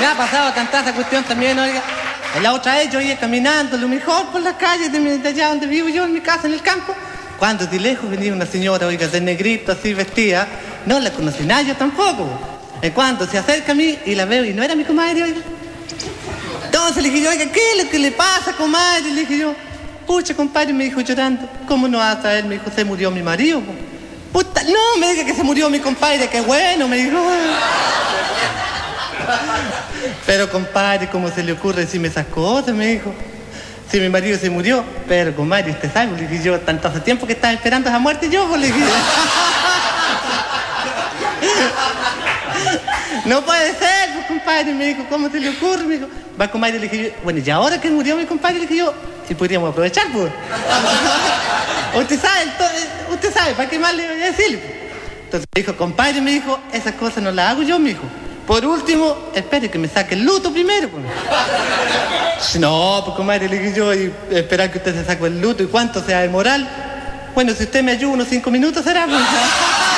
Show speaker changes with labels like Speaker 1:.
Speaker 1: ha pasado tanta esa cuestión también, oiga. La otra vez yo iba caminando lo mejor por las calles de allá donde vivo yo, en mi casa, en el campo. Cuando de lejos venía una señora, oiga, de negrito, así vestida. No la conocí nada, yo tampoco. En cuanto se acerca a mí y la veo y no era mi comadre, oiga. Entonces le dije yo, oiga, ¿qué es lo que le pasa, comadre? Le dije yo, pucha, compadre, me dijo llorando. ¿Cómo no vas a saber? Me dijo, se murió mi marido. Puta, no, me diga que se murió mi compadre, qué bueno, me dijo. Pero compadre, ¿cómo se le ocurre decirme esas cosas? Me dijo. Si mi marido se murió, pero comadre, usted sabe, le dije yo, tanto hace tiempo que estaba esperando esa muerte yo, le dije. No puede ser, pues, compadre, me dijo, ¿cómo se le ocurre? Me dijo, va, comadre, le dije yo, bueno, y ahora que murió mi compadre, le dije yo, y podríamos aprovechar, pues. Usted sabe, ¿para qué más le voy a decir? Entonces me dijo, compadre, me dijo, esas cosas no las hago yo, me dijo. Por último, espere que me saque el luto primero, pues. No, pues comadre, le dije yo, y esperar que usted se saque el luto, ¿y cuánto se va a demorar? Bueno, si usted me ayuda unos 5 minutos será, pues.